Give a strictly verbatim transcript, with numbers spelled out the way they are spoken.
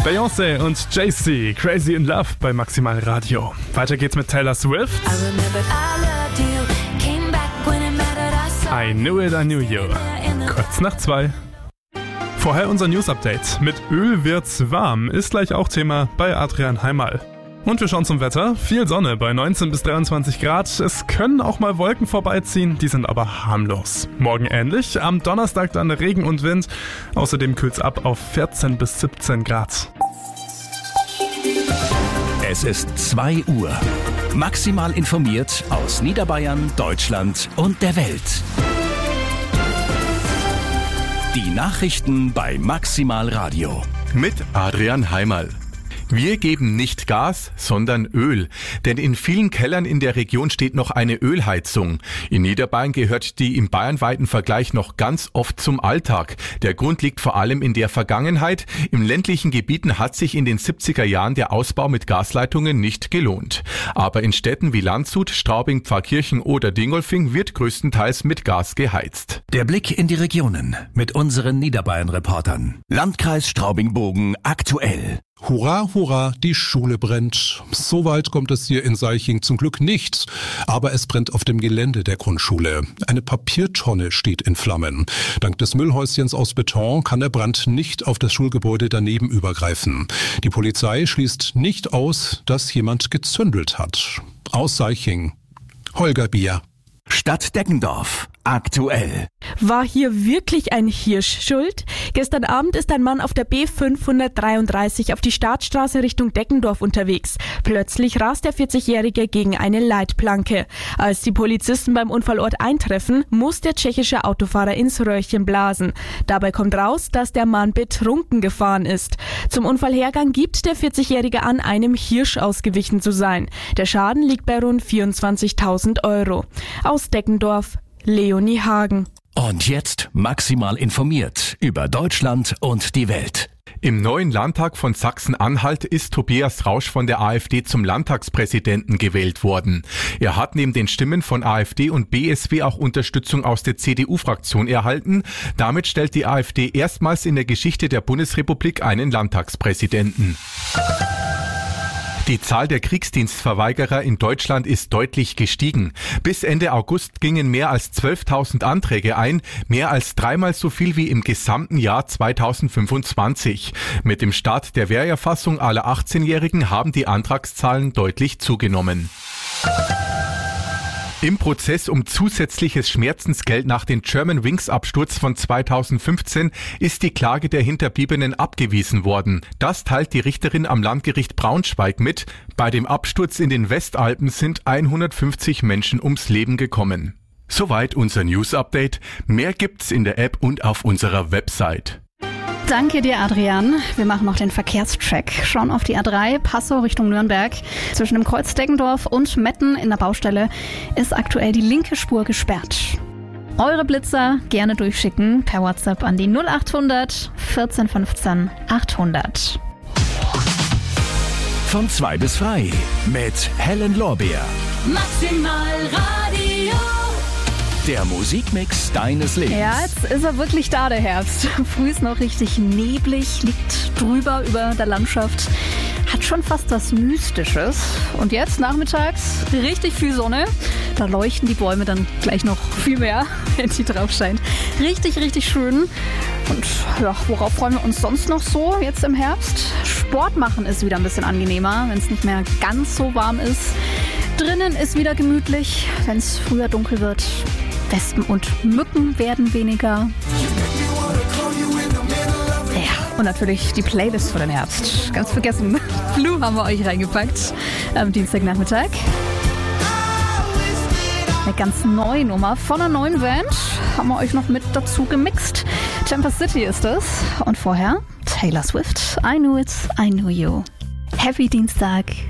Beyoncé und Jay-Z, Crazy in Love bei Maximal Radio. Weiter geht's mit Taylor Swift. I Knew It, I Knew You. Kurz nach zwei. Vorher unser News-Update. Mit Öl wird's warm, ist gleich auch Thema bei Adrian Heimal. Und wir schauen zum Wetter. Viel Sonne bei neunzehn bis dreiundzwanzig Grad. Es können auch mal Wolken vorbeiziehen, die sind aber harmlos. Morgen ähnlich, am Donnerstag dann Regen und Wind. Außerdem kühlt's ab auf vierzehn bis siebzehn Grad. Es ist zwei Uhr. Maximal informiert aus Niederbayern, Deutschland und der Welt. Die Nachrichten bei Maximal Radio. Mit Adrian Heimal. Wir geben nicht Gas, sondern Öl. Denn in vielen Kellern in der Region steht noch eine Ölheizung. In Niederbayern gehört die im bayernweiten Vergleich noch ganz oft zum Alltag. Der Grund liegt vor allem in der Vergangenheit. In ländlichen Gebieten hat sich in den siebziger Jahren der Ausbau mit Gasleitungen nicht gelohnt. Aber in Städten wie Landshut, Straubing, Pfarrkirchen oder Dingolfing wird größtenteils mit Gas geheizt. Der Blick in die Regionen mit unseren Niederbayern-Reportern. Landkreis Straubing-Bogen aktuell. Hurra, hurra, die Schule brennt. So weit kommt es hier in Seiching zum Glück nicht. Aber es brennt auf dem Gelände der Grundschule. Eine Papiertonne steht in Flammen. Dank des Müllhäuschens aus Beton kann der Brand nicht auf das Schulgebäude daneben übergreifen. Die Polizei schließt nicht aus, dass jemand gezündelt hat. Aus Seiching, Holger Bier. Stadt Deggendorf. Aktuell. War hier wirklich ein Hirsch schuld? Gestern Abend ist ein Mann auf der B fünfhundertdreiunddreißig auf die Startstraße Richtung Deggendorf unterwegs. Plötzlich rast der vierzigjährige gegen eine Leitplanke. Als die Polizisten beim Unfallort eintreffen, muss der tschechische Autofahrer ins Röhrchen blasen. Dabei kommt raus, dass der Mann betrunken gefahren ist. Zum Unfallhergang gibt der vierzigjährige an, einem Hirsch ausgewichen zu sein. Der Schaden liegt bei rund vierundzwanzigtausend Euro. Aus Deggendorf, Leonie Hagen. Und jetzt maximal informiert über Deutschland und die Welt. Im neuen Landtag von Sachsen-Anhalt ist Tobias Rausch von der AfD zum Landtagspräsidenten gewählt worden. Er hat neben den Stimmen von AfD und B S W auch Unterstützung aus der C D U-Fraktion erhalten. Damit stellt die AfD erstmals in der Geschichte der Bundesrepublik einen Landtagspräsidenten. Die Zahl der Kriegsdienstverweigerer in Deutschland ist deutlich gestiegen. Bis Ende August gingen mehr als zwölftausend Anträge ein, mehr als dreimal so viel wie im gesamten Jahr zweitausendfünfundzwanzig. Mit dem Start der Wehrerfassung aller achtzehnjährigen haben die Antragszahlen deutlich zugenommen. Im Prozess um zusätzliches Schmerzensgeld nach dem Germanwings-Absturz von zweitausendfünfzehn ist die Klage der Hinterbliebenen abgewiesen worden. Das teilt die Richterin am Landgericht Braunschweig mit. Bei dem Absturz in den Westalpen sind hundertfünfzig Menschen ums Leben gekommen. Soweit unser News-Update. Mehr gibt's in der App und auf unserer Website. Danke dir, Adrian. Wir machen noch den Verkehrscheck. Schauen auf die A drei, Passau Richtung Nürnberg. Zwischen dem Kreuz Deggendorf und Metten in der Baustelle ist aktuell die linke Spur gesperrt. Eure Blitzer gerne durchschicken per WhatsApp an die null achthundert vierzehn fünfzehn achthundert. Von zwei bis frei mit Helen Lorbeer. Maximal Radio. Der Musikmix deines Lebens. Ja, jetzt ist er wirklich da, der Herbst. Früh ist noch richtig neblig, liegt drüber über der Landschaft. Hat schon fast was Mystisches. Und jetzt nachmittags richtig viel Sonne. Da leuchten die Bäume dann gleich noch viel mehr, wenn die drauf scheint. Richtig, richtig schön. Und ja, worauf freuen wir uns sonst noch so jetzt im Herbst? Sport machen ist wieder ein bisschen angenehmer, wenn es nicht mehr ganz so warm ist. Drinnen ist wieder gemütlich, wenn es früher dunkel wird. Wespen und Mücken werden weniger. Ja, und natürlich die Playlist für den Herbst. Ganz vergessen, Blue haben wir euch reingepackt am Dienstagnachmittag. Eine ganz neue Nummer von einer neuen Band haben wir euch noch mit dazu gemixt. Tampa City ist es. Und vorher Taylor Swift, I Knew It, I Knew You. Happy Dienstag.